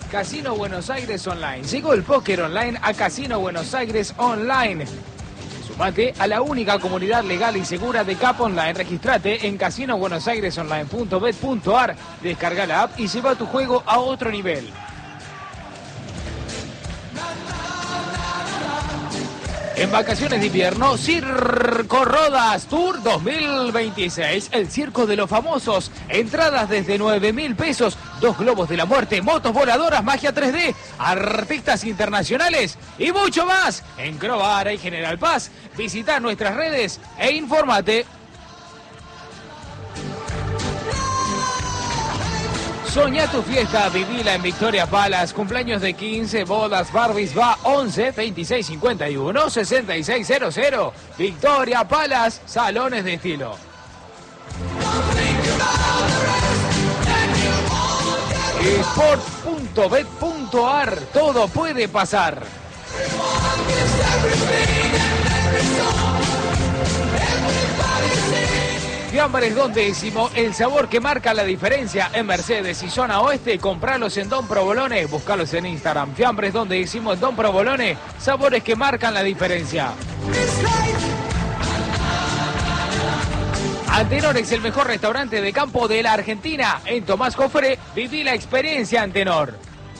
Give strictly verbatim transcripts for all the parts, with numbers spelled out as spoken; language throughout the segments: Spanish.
Casino Buenos Aires Online. Llegó el póker online a Casino Buenos Aires Online. Sumate a la única comunidad legal y segura de Cap Online. Registrate en casino buenos aires online punto bet punto ar. Descarga la app y lleva tu juego a otro nivel. En vacaciones de invierno, Circo Rodas Tour dos mil veintiséis, el circo de los famosos. Entradas desde nueve mil pesos, dos globos de la muerte, motos voladoras, magia tres D, artistas internacionales y mucho más. En Crovara y General Paz, visita nuestras redes e infórmate. Soñá tu fiesta, vivila en Victoria Palace, cumpleaños de quince, bodas, Barbies, va once, veintiséis, cincuenta y uno, sesenta y seis cero cero. Victoria Palace, salones de estilo. sport punto bet punto ar, todo puede pasar. Fiambres Don Décimo, el sabor que marca la diferencia en Mercedes y zona oeste. Compralos en Don Provolone, buscalos en Instagram. Fiambres Don Décimo en Don Provolone, sabores que marcan la diferencia. Antenor es el mejor restaurante de campo de la Argentina. En Tomás Cofré, viví la experiencia Antenor.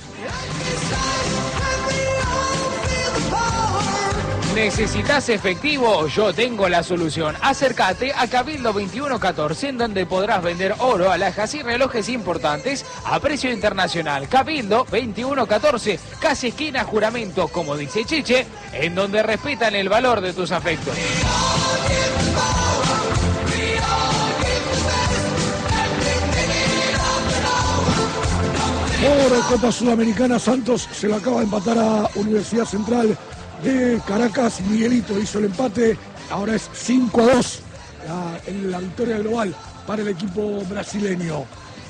¿Necesitas efectivo? Yo tengo la solución. Acércate a Cabildo veintiuno catorce, en donde podrás vender oro, alhajas y relojes importantes a precio internacional. Cabildo veintiuno catorce, casi esquina Juramento, como dice Chiche, en donde respetan el valor de tus afectos. Por Copa Sudamericana, Santos se la acaba de empatar a Universidad Central de Caracas. Miguelito hizo el empate, ahora es cinco a dos la, en la victoria global para el equipo brasileño.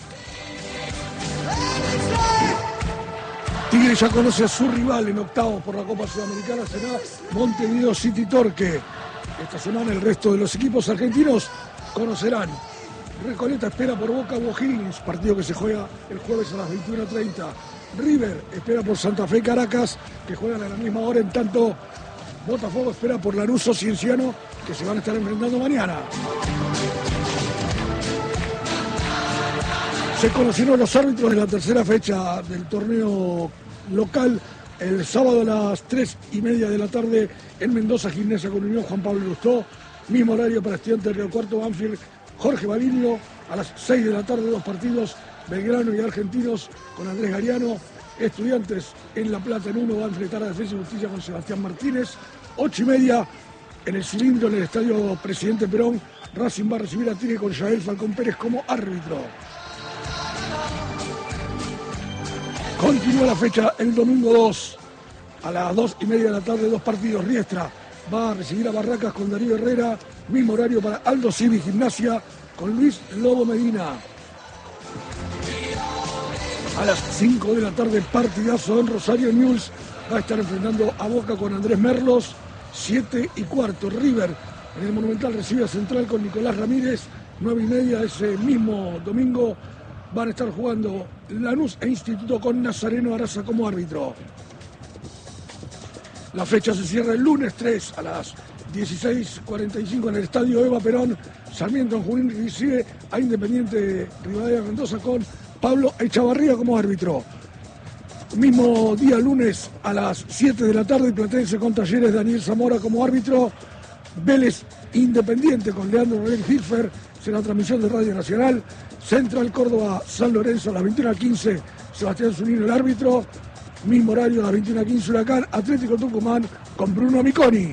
Tigre ya conoce a su rival en octavos por la Copa Sudamericana, será Montevideo City Torque. Esta semana el resto de los equipos argentinos conocerán. Recoleta espera por Boca O'Higgins, partido que se juega el jueves a las veintiuna treinta. River espera por Santa Fe Caracas, que juegan a la misma hora, en tanto Botafogo espera por Lanús o Cienciano, que se van a estar enfrentando mañana. Se conocieron los árbitros de la tercera fecha del torneo local el sábado a las tres y media de la tarde en Mendoza, Gimnasia con Unión Juan Pablo Lustó. Mismo horario para Estudiantes de Río Cuarto, Banfield, Jorge Barilio. A las seis de la tarde, dos partidos, Belgrano y Argentinos con Andrés Gariano. Estudiantes en La Plata en uno, va a enfrentar a Defensa y Justicia con Sebastián Martínez. Ocho y media en el cilindro, en el estadio Presidente Perón, Racing va a recibir a Tigre con Yael Falcón Pérez como árbitro. Continúa la fecha el domingo dos, a las dos y media de la tarde, dos partidos. Riestra va a recibir a Barracas con Darío Herrera, mismo horario para Aldo Civi Gimnasia con Luis Lobo Medina. A las cinco de la tarde, partidazo en Rosario. Newell's va a estar enfrentando a Boca con Andrés Merlos. siete y cuarto, River en el Monumental recibe a Central con Nicolás Ramírez. nueve y media ese mismo domingo van a estar jugando Lanús e Instituto con Nazareno Araza como árbitro. La fecha se cierra el lunes tres a las dieciséis cuarenta y cinco en el estadio Eva Perón. Sarmiento en Junín recibe a Independiente Rivadavia Mendoza con Pablo Echavarría como árbitro. Mismo día lunes a las siete de la tarde, Platense con Talleres, Daniel Zamora como árbitro. Vélez Independiente con Leandro Rolén Hilfer, será transmisión de Radio Nacional. Central Córdoba San Lorenzo a las veintiuna quince, Sebastián Zunino el árbitro. Mismo horario a las veintiuna quince, Huracán Atlético Tucumán con Bruno Miconi.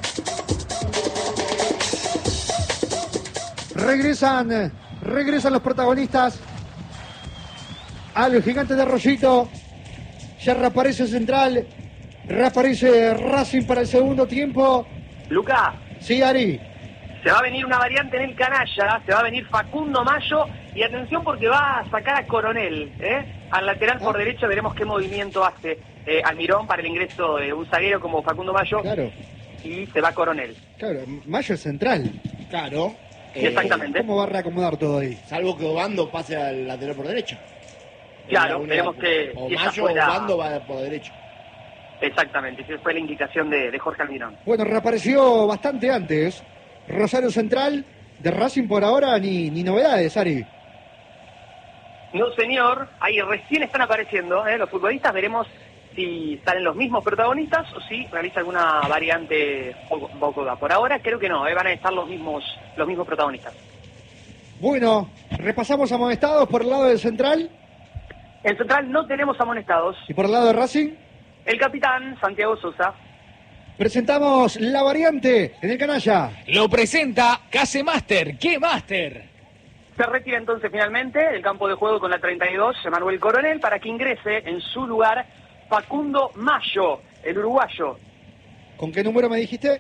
Regresan, regresan los protagonistas al Gigante de Arroyito. Ya reaparece Central, reaparece Racing para el segundo tiempo. Luca. Sí, Ari. Se va a venir una variante en el canalla, se va a venir Facundo Mayo, y atención porque va a sacar a Coronel, ¿eh? Al lateral por derecha, veremos qué movimiento hace eh, Almirón para el ingreso de un zaguero como Facundo Mayo. Claro. Y se va Coronel. Claro, Mayo es central. Claro. Eh, Exactamente. ¿Cómo va a reacomodar todo ahí? Salvo que Obando pase al lateral por derecha. Claro, una, veremos que o si esa Mayo fue la- o Bando va por derecho. Exactamente, esa fue la indicación de, de Jorge Almirón. Bueno, reapareció bastante antes. Rosario Central, de Racing por ahora, ni, ni novedades, Ari. No, señor, ahí recién están apareciendo ¿eh? los futbolistas. Veremos si salen los mismos protagonistas o si realiza alguna variante Bocoda. Por ahora creo que no, ¿eh? van a estar los mismos los mismos protagonistas. Bueno, repasamos amonestados por el lado del Central En Central no tenemos amonestados. y por el lado de Racing. El capitán, Santiago Sosa. Presentamos la variante en el canalla. Lo presenta Casemaster. ¿Qué Master? Se retira entonces finalmente del campo de juego con la treinta y dos, Emanuel Coronel, para que ingrese en su lugar Facundo Mayo, el uruguayo. ¿Con qué número me dijiste?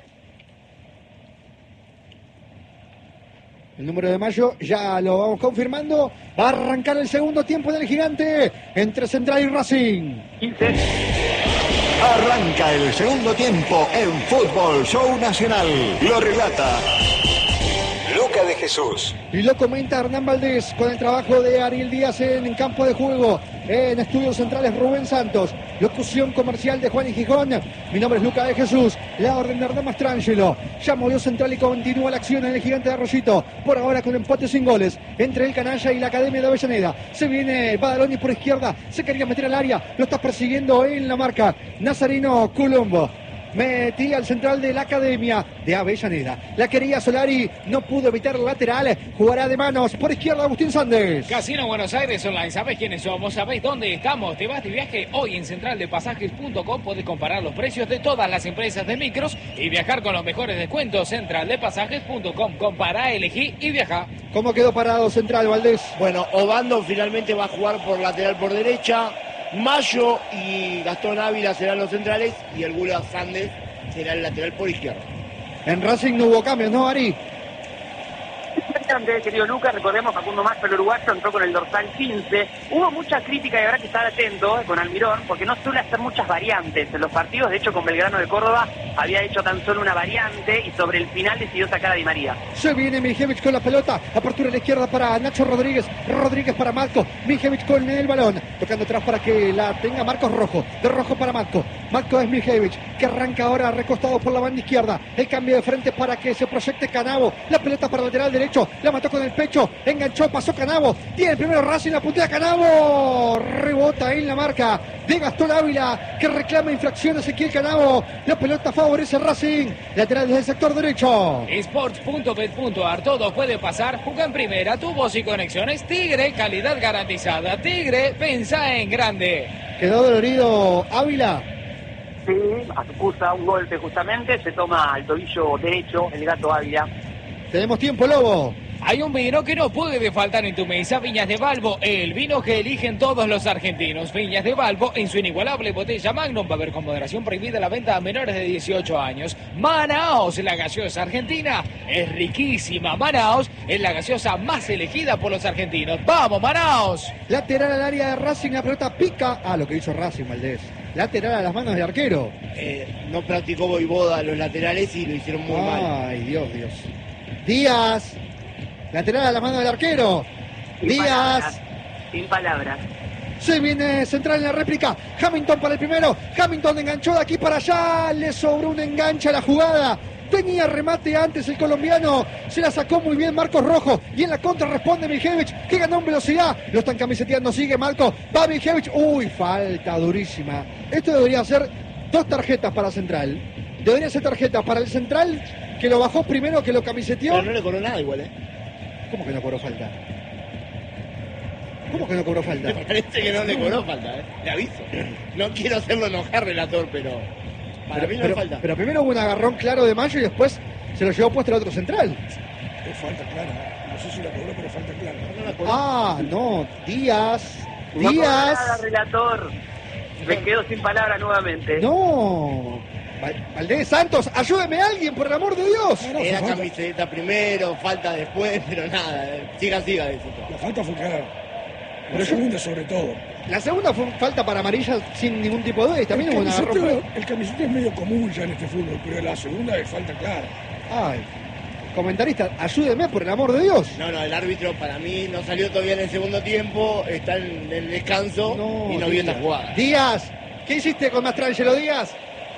El número de Mayo ya lo vamos confirmando. Va a arrancar el segundo tiempo del Gigante entre Central y Racing. quince. Arranca el segundo tiempo en Fútbol Show Nacional. Lo relata Luca de Jesús. Y lo comenta Hernán Valdés con el trabajo de Ariel Díaz en, en campo de juego. En estudios centrales Rubén Santos. Locución comercial de Juan y Gijón. Mi nombre es Luca de Jesús. La orden de Hernán Mastrangelo. Ya movió Central y continúa la acción en el Gigante de Arroyito. Por ahora con empate sin goles entre el Canalla y la Academia de Avellaneda. Se viene Badaloni por izquierda. Se quería meter al área. Lo está persiguiendo en la marca Nazarino Colombo. Metía al central de la Academia de Avellaneda. La quería Solari, no pudo evitar el lateral. Jugará de manos por izquierda Agustín Sández. Casino Buenos Aires Online. ¿Sabés quiénes somos? ¿Sabés dónde estamos? Te vas de viaje hoy en central de pasajes punto com. Podés comparar los precios de todas las empresas de micros y viajar con los mejores descuentos. central de pasajes punto com. Compará, elegí y viaja. ¿Cómo quedó parado Central, Valdés? Bueno, Obando finalmente va a jugar por lateral por derecha. Mayo y Gastón Ávila serán los centrales y el Gula Sández será el lateral por izquierda. En Racing no hubo cambios, ¿no, Ari? Querido Lucas, recordemos Facundo Mayo, el uruguayo, entró con el dorsal quince. Hubo mucha crítica y habrá que estar atento eh, con Almirón, porque no suele hacer muchas variantes en los partidos. De hecho, con Belgrano de Córdoba había hecho tan solo una variante y sobre el final decidió sacar a Di María. Se viene Mijevich con la pelota. Apertura a la izquierda para Nacho Rodríguez. Rodríguez para Marco. Mijevich con el balón. Tocando atrás para que la tenga Marcos Rojo. De Rojo para Marco. Marco es Mijevich, que arranca ahora recostado por la banda izquierda. El cambio de frente para que se proyecte Canavo. La pelota para el lateral derecho. La mató con el pecho. Enganchó, pasó Canavo. Tiene el primero Racing, la puntea Canavo. Rebota en la marca de Gastón Ávila, que reclama infracción a Ezequiel Canavo. La pelota favorece a Racing. Lateral desde el sector derecho. Sports punto bet punto ar. Todo puede pasar. Juega en primera. Tu voz y conexiones. Tigre, calidad garantizada. Tigre, pensá en grande. Quedó dolorido Ávila. Sí, acusa un golpe justamente, se toma al tobillo derecho el gato Ávila. Tenemos tiempo, Lobo. Hay un vino que no puede faltar en tu mesa, Viñas de Balbo, el vino que eligen todos los argentinos. Viñas de Balbo, en su inigualable botella Magnum, va a haber con moderación prohibida la venta a menores de dieciocho años. Manaos, la gaseosa argentina, es riquísima. Manaos es la gaseosa más elegida por los argentinos. ¡Vamos, Manaos! Lateral al área de Racing, la pelota pica. Ah, lo que hizo Racing, Valdés. Lateral a las manos de arquero. Eh, no practicó Boivoda los laterales y lo hicieron muy mal. Ay, Dios, Dios. Díaz. Lateral a la mano del arquero. Sin Díaz. palabras, sin palabras. Se viene central en la réplica. Hamilton para el primero. Hamilton enganchó de aquí para allá. Le sobró un enganche a la jugada. Tenía remate antes el colombiano. Se la sacó muy bien Marcos Rojo. Y en la contra responde Mijevich, que ganó en velocidad. Lo están camiseteando. Sigue Marco. Va Mijevich. Uy, falta durísima. Esto debería ser dos tarjetas para Central. Debería ser tarjeta para el Central, que lo bajó primero, que lo camiseteó. Pero no le cobró nada igual, ¿eh? ¿Cómo que no cobró falta? ¿Cómo que no cobró falta? Me parece que no le cobró falta, ¿eh? Le aviso. No quiero hacerlo enojar, relator, pero para Pero, mí no pero- le falta. pero primero hubo un agarrón claro de Mayo y después se lo llevó puesto el otro Central. Es falta clara. No sé si la cobró, pero falta clara. No la cobró. Ah, no, Díaz. No cobró Díaz. nada, relator. Me quedo sin palabras nuevamente. No. Val- Valdés Santos, ayúdeme a alguien, por el amor de Dios. No, Era fue falta. camiseta primero, falta después, pero nada. eh. Siga, siga, decito. La falta fue clara. La segunda sobre todo. La segunda fue falta para amarilla sin ningún tipo de duda y también el, hubo un agarrón. camiseteo, el camiseta es medio común ya en este fútbol, pero la segunda es falta clara. Ay. comentarista, ayúdeme por el amor de Dios. No, no, el árbitro para mí no salió todavía en el segundo tiempo, está en el descanso No, y no vio esta jugada. Díaz, ¿qué hiciste con Mastrangelo, Díaz?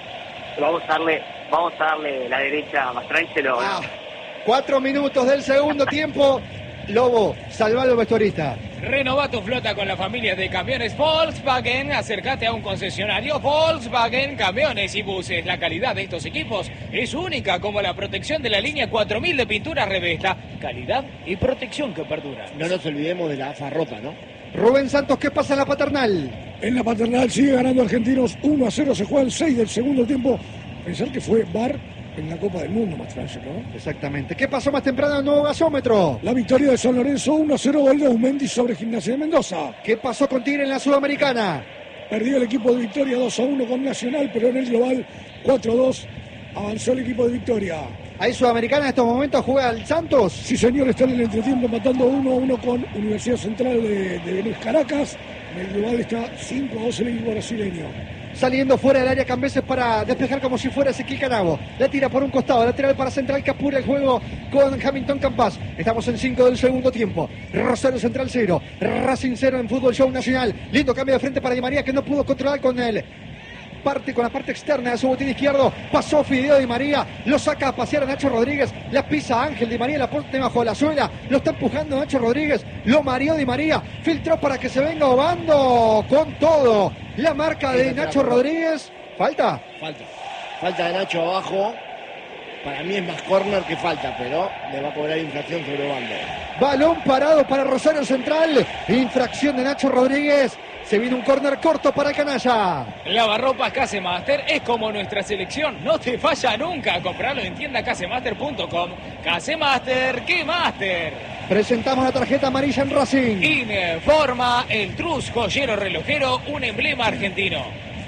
Vamos a darle, vamos a darle la derecha a Mastrangelo. Ah, cuatro minutos del segundo tiempo. Lobo, salvalo, vestuarista. Renova tu flota con la familia de camiones Volkswagen. Acércate a un concesionario Volkswagen, camiones y buses. La calidad de estos equipos es única, como la protección de la línea cuatro mil de pintura Revesta. Calidad y protección que perdura. No nos olvidemos de la A F A ropa, ¿no? Rubén Santos, ¿qué pasa en la Paternal? En la Paternal sigue ganando Argentinos uno a cero, se juegan seis del segundo tiempo. Pensar que fue V A R en la Copa del Mundo, Mastrangelo, ¿no? Exactamente. ¿Qué pasó más temprano en el nuevo gasómetro? La victoria de San Lorenzo uno a cero, gol de Aumendi sobre Gimnasia de Mendoza. ¿Qué pasó con Tigre en la Sudamericana? Perdió el equipo de Victoria dos a uno con Nacional, pero en el global cuatro a dos avanzó el equipo de Victoria. ¿Ahí Sudamericana en estos momentos juega el Santos? Sí, señor, está en el entretiempo empatando uno a uno con Universidad Central de, de Vélez Caracas. En el global está cinco a dos el equipo brasileño. Saliendo fuera del área Cambeses para despejar como si fuera Ezequiel Canago. La tira por un costado, lateral para Central que apura el juego con Hamilton Campas. Estamos en cinco del segundo tiempo. Rosario Central cero, Racing cero en Fútbol Show Nacional. Lindo cambio de frente para Di María que no pudo controlar con él. Parte con la parte externa de su botín izquierdo, pasó Fideo Di María, lo saca a pasear a Nacho Rodríguez, la pisa Ángel Di María, la pone bajo la suela, lo está empujando Nacho Rodríguez, lo mareó Di María, filtró para que se venga Obando con todo. La marca de Nacho Rodríguez, ¿falta? Falta. Falta de Nacho abajo. Para mí es más córner que falta, pero le va a cobrar infracción sobre Obando. Balón parado para Rosario Central, infracción de Nacho Rodríguez. Se viene un córner corto para el canalla. Lavarropas Casemaster es como nuestra selección, no te falla nunca. Comprarlo en tienda casemaster punto com. Casemaster, ¿qué master? Presentamos la tarjeta amarilla en Racing. Informa el Trus Joyero Relojero, un emblema argentino.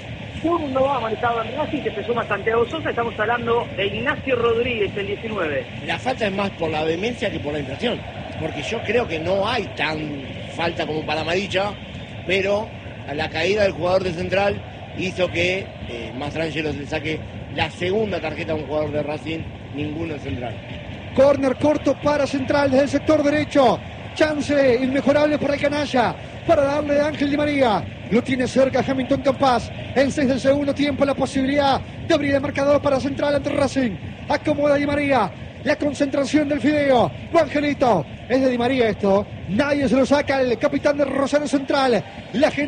Un nuevo amonestado en Racing que se suma a Santiago Sosa. Estamos hablando de Ignacio Rodríguez, el diecinueve. La falta es más por la vehemencia que por la infracción. Porque yo creo que no hay tan falta como para amarilla, pero a la caída del jugador de Central hizo que eh, Mastrangelo le saque la segunda tarjeta a un jugador de Racing, ninguno en Central. Córner corto para Central desde el sector derecho. Chance inmejorable para el canalla, para darle de Ángel Di María. Lo tiene cerca Hamilton Campas. En seis del segundo tiempo la posibilidad de abrir el marcador para Central ante Racing. Acomoda Di María. La concentración del Fideo. Juangelito. Es de Di María esto. Nadie se lo saca el capitán de Rosario Central. La gente